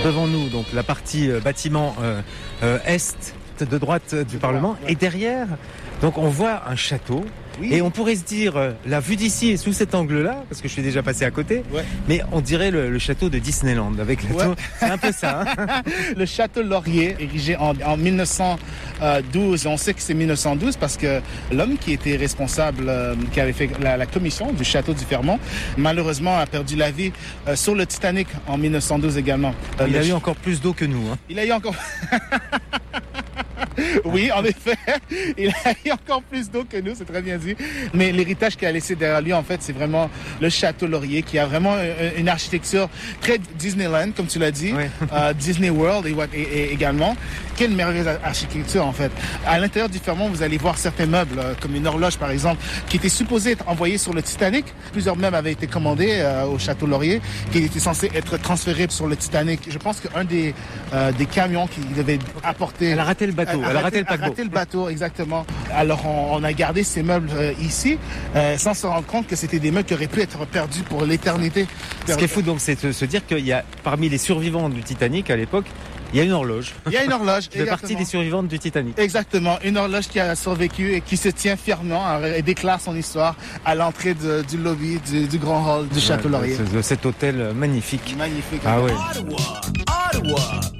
devant nous donc la partie bâtiment est de droite du Parlement, et derrière, donc on voit un château. Oui. Et on pourrait se dire, la vue d'ici est sous cet angle-là, parce que je suis déjà passé à côté, mais on dirait le château de Disneyland, avec la tour. C'est un peu ça. Hein. Le château Laurier, érigé en 1912. On sait que c'est 1912 parce que l'homme qui était responsable, qui avait fait la commission du château du Fermont, malheureusement a perdu la vie sur le Titanic en 1912 également. Il a eu encore plus d'eau que nous. Hein. Il a eu encore... Oui, en effet, il a eu encore plus d'eau que nous, c'est très bien dit. Mais l'héritage qu'il a laissé derrière lui, en fait, c'est vraiment le château Laurier, qui a vraiment une architecture très Disneyland, comme tu l'as dit, Disney World et également. Quelle merveilleuse architecture, en fait. À l'intérieur du Fermont, vous allez voir certains meubles, comme une horloge, par exemple, qui était supposée être envoyée sur le Titanic. Plusieurs meubles avaient été commandés au château Laurier, qui était censé être transféré sur le Titanic. Je pense qu'un des camions qui devait apporter... Elle a raté le bateau. Elle a raté le paquebot. Raté le bateau, exactement. Alors, on a gardé ces meubles ici, sans se rendre compte que c'était des meubles qui auraient pu être perdus pour l'éternité. Ce qui est fou, donc, c'est de se dire qu'il y a, parmi les survivants du Titanic, à l'époque, il y a une horloge. Il y a une horloge. Qui fait partie des survivantes du Titanic. Exactement. Une horloge qui a survécu et qui se tient fièrement et déclare son histoire à l'entrée du lobby du grand hall du Château Laurier. De cet hôtel magnifique. Magnifique. Ah oui.